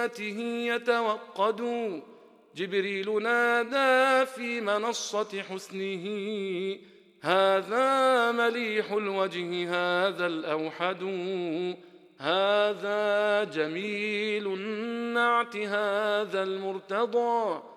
صفاته يتوقد. جبريل نادى في منصة حسنه: هذا مليح الوجه هذا الأوحد، هذا جميل النعت هذا المرتضى،